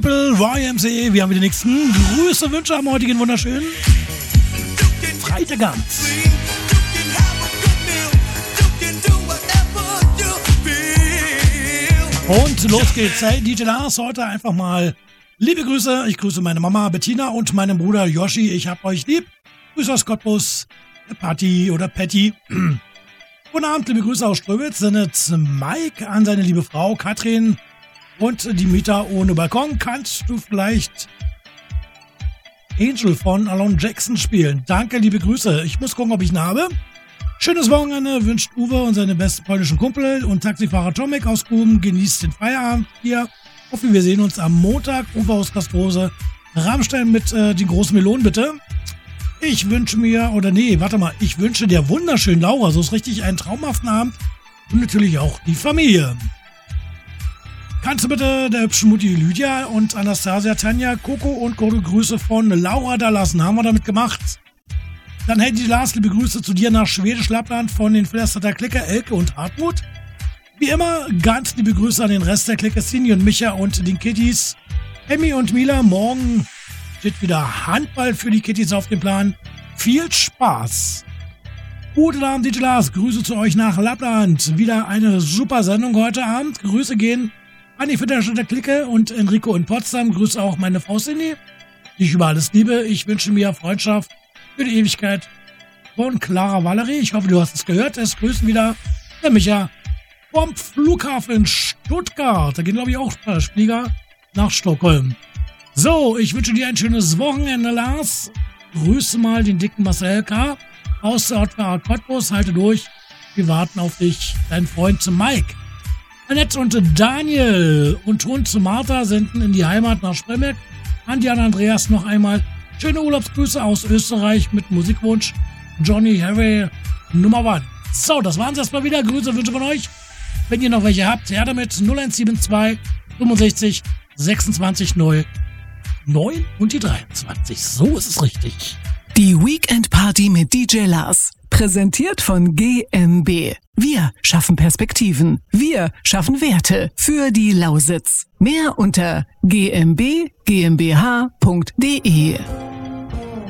YMCA, wir haben die nächsten Grüße, Wünsche am heutigen wunderschönen Freitagabend. Und los geht's. Hey, DJ Lars, heute einfach mal liebe Grüße. Ich grüße meine Mama Bettina und meinen Bruder Yoshi. Ich hab euch lieb. Grüße aus Cottbus, Patty oder Patty. Guten Abend, liebe Grüße aus Ströwitz. Sendet Mike an seine liebe Frau Katrin und die Mieter ohne Balkon. Kannst du vielleicht Angel von Alon Jackson spielen? Danke, liebe Grüße. Ich muss gucken, ob ich ihn habe. Schönes Wochenende wünscht Uwe und seine besten polnischen Kumpel und Taxifahrer Tomek aus Guben. Genießt den Feierabend hier. Hoffe, wir sehen uns am Montag. Uwe aus Gastrose. Rammstein mit den großen Melonen, bitte. Ich wünsche ich wünsche der wunderschönen Laura, so ist richtig, einen traumhaften Abend und natürlich auch die Familie. Kannst du bitte der hübschen Mutti Lydia und Anastasia, Tanja, Coco und gute Grüße von Laura da lassen? Haben wir damit gemacht. Dann hätte die Lars, liebe Grüße zu dir nach Schwedisch Lappland von den Flästerter Klicker, Elke und Hartmut. Wie immer, ganz liebe Grüße an den Rest der Clique, Cindy und Micha und den Kitties. Emmy und Mila, morgen steht wieder Handball für die Kitties auf dem Plan. Viel Spaß! Guten Abend, DJ Lars. Grüße zu euch nach Lappland. Wieder eine super Sendung heute Abend. Grüße gehen an die Fitterstädter Clique und Enrico in Potsdam. Grüße auch meine Frau Cindy, die ich über alles liebe. Ich wünsche mir Freundschaft für die Ewigkeit von Clara Valerie. Ich hoffe, du hast es gehört. Es grüßen wieder der Micha vom Flughafen in Stuttgart. Da gehen, glaube ich, auch Flieger nach Stockholm. So, ich wünsche dir ein schönes Wochenende, Lars. Grüße mal den dicken Marcel K. aus der Ortfahrer Cottbus. Halte durch. Wir warten auf dich. Dein Freund Mike. Annette und Daniel und Hund zu Martha senden in die Heimat nach Spremberg. Andi und Andreas noch einmal schöne Urlaubsgrüße aus Österreich mit Musikwunsch Johnny Harry Nummer 1. So, das waren's erstmal wieder. Grüße, Wünsche von euch. Wenn ihr noch welche habt, her damit 0172 65 26 0 9 und die 23. So ist es richtig. Die Weekend Party mit DJ Lars. Präsentiert von GmbH. Wir schaffen Perspektiven. Wir schaffen Werte für die Lausitz. Mehr unter gmbh.de.